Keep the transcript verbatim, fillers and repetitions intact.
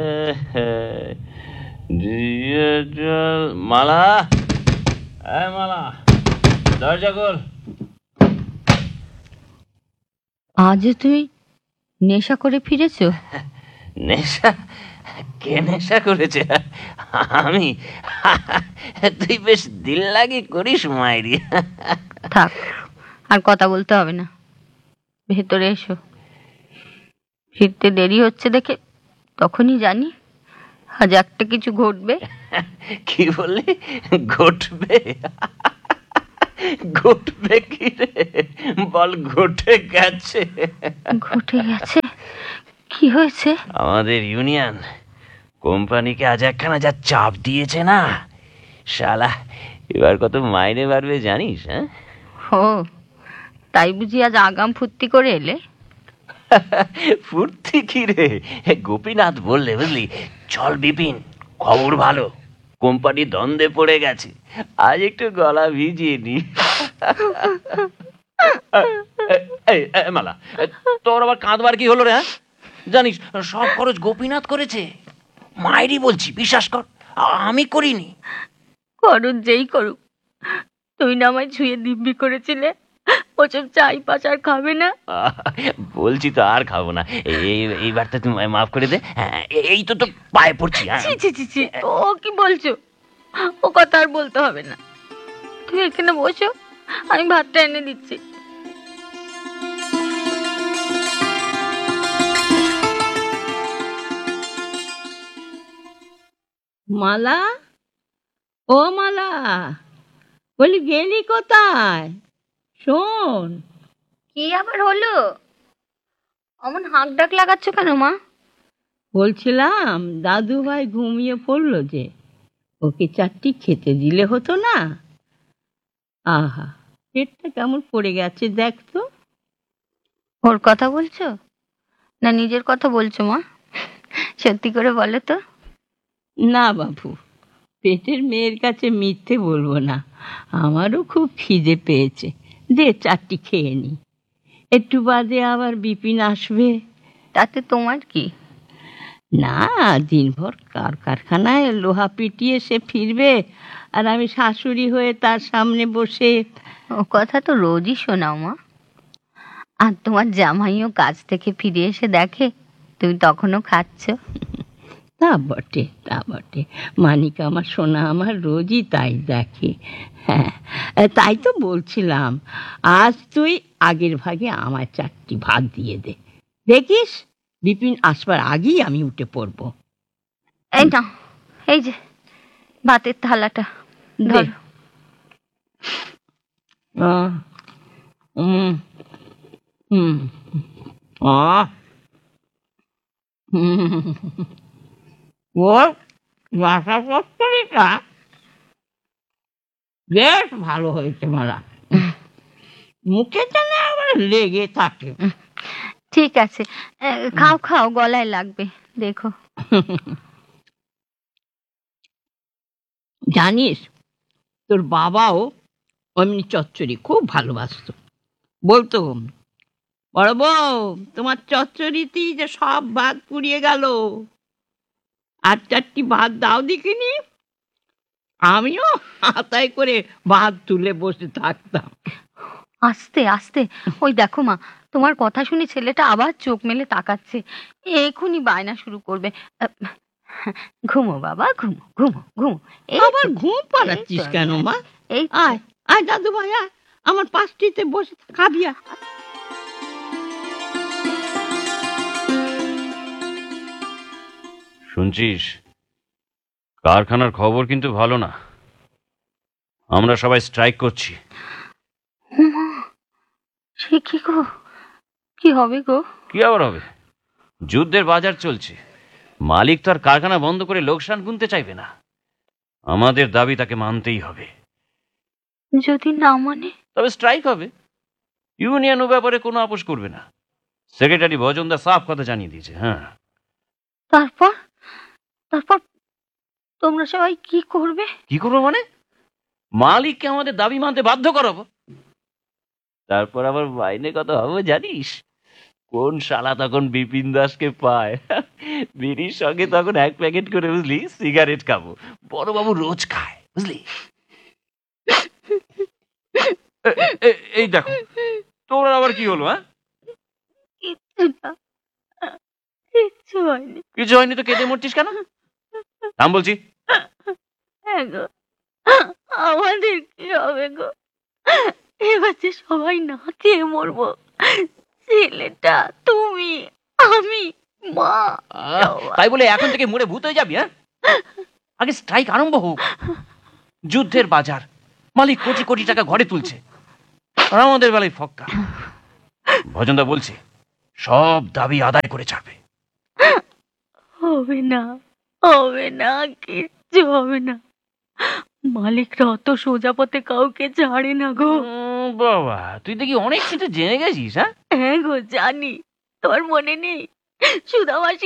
মালা, মালা, দরজা খোল। আজ তুমি নেশা করে ফিরেছো? নেশা? কে নেশা করেছে? আমি? তুই বেশ দিল লাগি করিস মাইরি। থাক, আর কথা বলতে হবে না, ভেতরে এসো। ফিরতে দেরি হচ্ছে দেখে তখনই জানি আজ একটা কিছু ঘটবে। কি বললি? ঘটবে? ঘটবে কি রে? বল, ঘটে গেছে। ঘটে গেছে? কি হয়েছে? আমাদের ইউনিয়ন কোম্পানিকে আজ একখানা যা চাপ দিয়েছে না, শালা এবার কত মাইনে বাড়বে জানিস? হ্যাঁ, ও তাই বুঝি আজ আগাম ফুর্তি করে এলে? ফুর্তি কি রে? গোপীনাথ বললে, বুঝলি, চল বিপিন, খবর ভালো, কোম্পানি দ্বন্দ্বে পড়ে গেছে, আজ একটু গলা ভিজিয়ে নি। মালা, তোর আবার কাঁদবার কি হলো রে? হ্যাঁ, জানিস সব খরচ গোপীনাথ করেছে। মায়েরই বলছি, বিশ্বাস কর, আমি করিনি। করুন যেই করুক, তুই না আমায় ছুঁয়ে দিব্যি করেছিলে ওসব চাই পাচার খাবে না। বলছি তো আর খাবো না, এইবার তো তুমি মাফ করে দে। এই তো তো পায়ে পড়ছি। ও কি বলছো? ও কথা আর বলতে হবে না, তুমি এখানে বসো, আমি ভাতটা এনে দিচ্ছি। মালা, ও মালা, বলি গেলি কোথায়? শোন। কি আবার হলো? অমন হাঁক ডাক লাগাচ্ছ কেন মা? বলছিলাম দাদু ভাই ঘুমিয়ে পড়লো যে, ওকে চারটি খেতে দিলে হতো না? আহা, পেটটা কেমন পড়ে গেছে দেখ তো। ওর কথা বলছো না নিজের কথা বলছো মা? সত্যি করে বলো তো। না বাবু, পেটের মেয়ের কাছে মিথ্যে বলবো না, আমারও খুব খিদে পেয়েছে, দে চারটি খেয়ে নি, একটু বাদে আবার বিপিন আসবে। তাতে তোমার কি? না, দিনভর কার কারখানায় লোহা পিটিয়ে সে ফিরবে, আর আমি শাশুড়ি হয়ে তার সামনে বসে। ও কথা তো রোজই শোনাও মা। আর তোমার জামাইও কাজ থেকে ফিরে এসে দেখে তুমি তখনও খাচ্ছ। তা বটে, তা বটে, মানিক আমার সোনা আমার রোজই তাই দেখে। হ্যাঁ, তাই তো বলছিলাম, আজ তুই আগের ভাগে আমার চারটি ভাগ দিয়ে দে, দেখিস বিপিন আসবার আগেই আমি উঠে পড়বো। এই না, এই যে ভাতের থালাটা ধরো। হুম হুম আহ ওর বাসা তরকারিটা বেশ ভালো হয়েছে মালা, মুখে যেন আবার লেগে থাকে। ঠিক আছে, খাও খাও, গলায় লাগবে দেখো। জানিস তোর বাবাও অমনি চচ্চড়ি খুব ভালোবাসত, বলতো বড় বউ তোমার চচ্চড়িতেই যে সব ভাত পুড়িয়ে গেল, আর চারটি ভাত দাও দেখিনি। আমিও হাতায় করে ভাত তুলে বসে থাকতাম। আস্তে আস্তে, ওই দেখো মা, তোমার কথা শুনে ছেলেটা আবার চোখ মেলে তাকাচ্ছে, এখুনি বায়না শুরু করবে। ঘুমো বাবা, ঘুমো ঘুমো ঘুমো। আবার ঘুম পাড়াচ্ছিস কেন মা? এই আয় আয় দাদু ভাই, আয় আমার পাশটিতে বসে খাবি। শুনছিস, কারখানার খবর কিন্তু ভালো না, আমরা সবাই স্ট্রাইক করছি। সে কি গো, কি হবে গো? কি আবার হবে? যুদ্ধের বাজার চলছে, মালিক তো আর কারখানা বন্ধ করে লোকসান গুনতে চাইবে না, আমাদের দাবি তাকে মানতেই হবে। যদি না মানে? তবে স্ট্রাইক হবে, ইউনিয়ন ও ব্যাপারে কোনো আপোষ করবে না, সেক্রেটারি ভজনদার সাফ কথা জানিয়ে দিয়েছে। হ্যাঁ, তারপর তারপর তোমরা সবাই কি করবে? কি করবো মানে? মালিককে আমাদের দাবি মানতে বাধ্য করাবো, তারপর আবার মাইনে কত হবে জানিস? কোন শালা তখন বিপিন দাসকে পায়, বিড়ির সঙ্গে তখন এক প্যাকেট করে বুঝলি সিগারেট খাবো। বড়বাবু রোজ খায় বুঝলি। এ- এ- এই দেখো তোর আবার কি হলো? হ্যাঁ, কিচ্ছু না, কিচ্ছু হয়নি। কিছু হয়নি তো কেঁদে মরছিস কেন? নাম বলছি। হ্যাঁ গো, আমাদের কি হবে গো? এবার যে সবাই না খেয়ে মরবো। ছেলেটা, তুমি, আমি, মা। আহ, তাই বলে এখন থেকে মরে ভূত হয়ে যাবি? হ্যাঁ, আগে স্ট্রাইক আরম্ভ হোক। যুদ্ধের বাজার, মালিক কোটি কোটি টাকা ঘরে তুলছে, আর আমাদের বেলায় ফক্কা। ভজনদা বলছে সব দাবি আদায় করে ছাড়বে। হবে না, হবে না, কিচ্ছু হবে না। মালিকরা অত সোজা পথে কাউকে ছাড়ে না গো। উম, বাবা তুই দেখি অনেক কিছু জেনে গেছিস। হ্যাঁ, হ্যাঁ গো, জানি। তোমার মনে নেই সুধামাসি